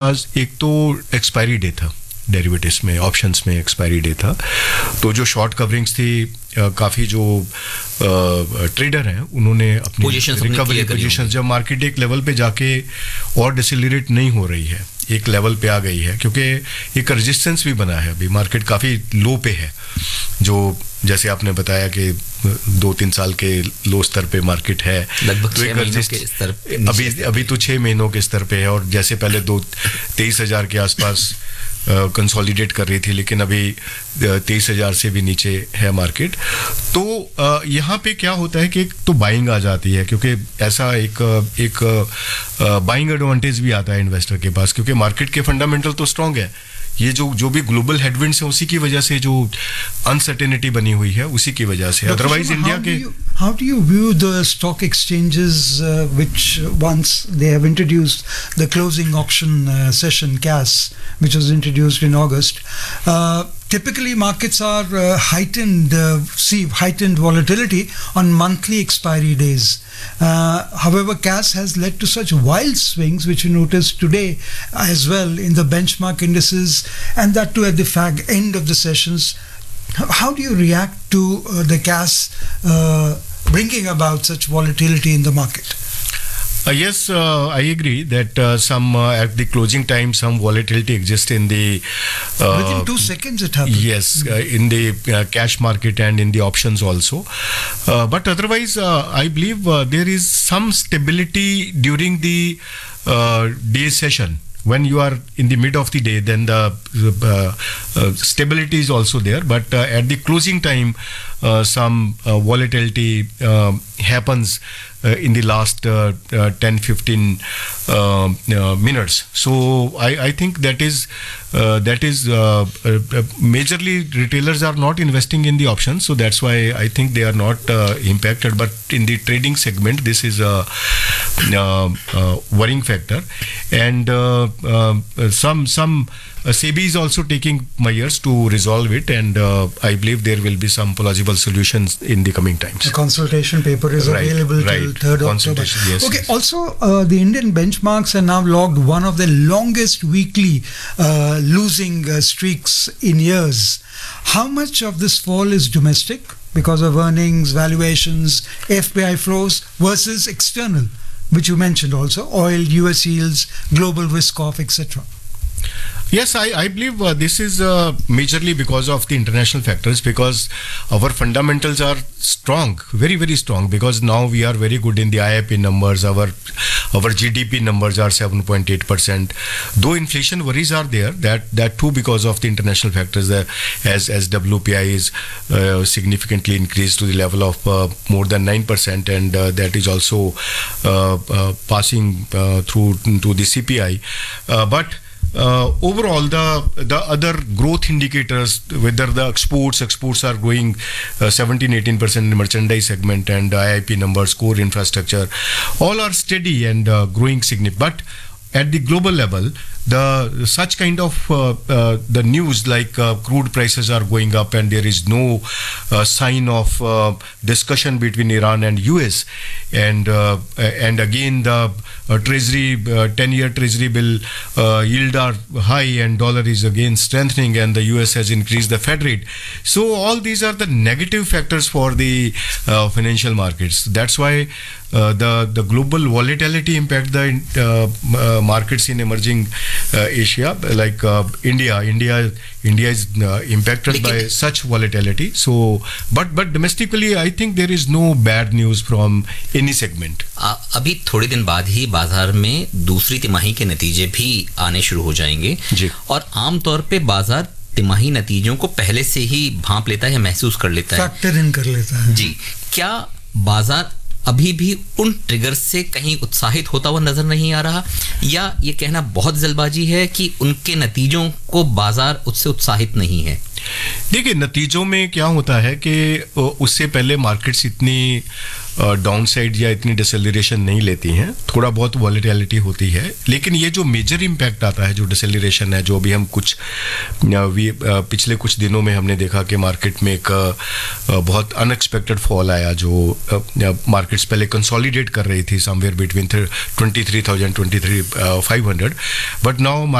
पास एक तो expiry day था, डेरिवेटिव्स में, ऑप्शंस में एक्सपायरी डे था, तो जो शॉर्ट कवरिंग्स थी, काफ़ी जो ट्रेडर हैं उन्होंने अपनी रिकवरी पोजीशन, जब मार्केट एक लेवल पे जाके और डिसेलरेट नहीं हो रही है, एक लेवल पे आ गई है, क्योंकि एक रेजिस्टेंस भी बना है, अभी मार्केट काफ़ी लो पे है, जो जैसे आपने बताया कि 2-3 साल के लो स्तर पे मार्केट है, लगभग 6 महीनों के स्तर, अभी तो 6 महीनों के स्तर पे है, और जैसे पहले 23,000 के आसपास कंसोलिडेट कर रही थी, लेकिन अभी 23,000 से भी नीचे है मार्केट। तो यहाँ पे क्या होता है कि एक तो बाइंग आ जाती है, क्योंकि ऐसा एक बाइंग एडवांटेज भी आता है इन्वेस्टर के पास, क्योंकि मार्केट के फंडामेंटल तो स्ट्रांग है, ये जो भी ग्लोबल हेडविंड्स है उसी की वजह से, जो अनसर्टेनिटी बनी हुई है उसी की वजह से, अदरवाइज इंडिया के। How do you view the stock exchanges which once they have introduced the closing auction session CAS, which was introduced in August? Typically markets are see heightened volatility on monthly expiry days. However, CAS has led to such wild swings, which you notice today as well in the benchmark indices, and that too at the end of the sessions. How do you react to the CAS bringing about such volatility in the market? Yes, I agree that some at the closing time some volatility exists in the within 2 seconds it happens. Yes, in the cash market and in the options also, but otherwise I believe there is some stability during the day session. When you are in the mid of the day, then the stability is also there, but at the closing time some volatility happens in the last 10-15 minutes. So I think that is majorly retailers are not investing in the options, so that's why I think they are not impacted. But in the trading segment, this is a worrying factor, and some SEBI is also taking measures to resolve it, and I believe there will be some plausible solutions in the coming times. The consultation paper is available till 3rd October. Yes, okay. Yes. Also, the Indian benchmarks are now logged one of the longest weekly losing streaks in years. How much of this fall is domestic because of earnings, valuations, FPI flows, versus external, which you mentioned also, oil, US yields, global risk off, etc.? Yes, I believe this is majorly because of the international factors, because our fundamentals are strong, very, very strong, because now we are very good in the IIP numbers, our GDP numbers are 7.8%. Though inflation worries are there, that too because of the international factors, as WPI is significantly increased to the level of more than 9%, and that is also passing through to the CPI. But overall, the other growth indicators, whether the exports are growing 17-18% in the merchandise segment, and IIP numbers, core infrastructure, all are steady and growing significantly. But at the global level, the such kind of the news like crude prices are going up, and there is no sign of discussion between Iran and US, and again the treasury 10-year treasury bill yield are high, and dollar is again strengthening, and the US has increased the Fed rate. So all these are the negative factors for the financial markets. That's why the global volatility impact the markets in emerging Asia, like India is impacted by such volatility. So, but domestically, I think there is no bad news from any segment. अभी थोड़े दिन बाद ही बाजार में दूसरी तिमाही के नतीजे भी आने शुरू हो जाएंगे जी। और आमतौर पे बाजार तिमाही नतीजों को पहले से ही भांप लेता है, महसूस कर लेता है, फैक्टर इन कर लेता है जी। क्या बाजार अभी भी उन ट्रिगर से कहीं उत्साहित होता हुआ नजर नहीं आ रहा, या ये कहना बहुत जल्दबाजी है कि उनके नतीजों को बाजार उससे उत्साहित नहीं है? देखिए, नतीजों में क्या होता है कि उससे पहले मार्केट्स इतनी डाउनसाइड या इतनी डिसेलरेशन नहीं लेती हैं, थोड़ा बहुत वॉलेटिलिटी होती है, लेकिन ये जो मेजर इम्पैक्ट आता है, जो डिसेलरेशन है, जो भी हम पिछले कुछ दिनों में हमने देखा कि मार्केट में एक बहुत अनएक्सपेक्टेड फॉल आया, जो मार्केट्स पहले कंसोलिडेट कर रही थी समवेयर बिटवीन 23,000 23,500, बट नाउ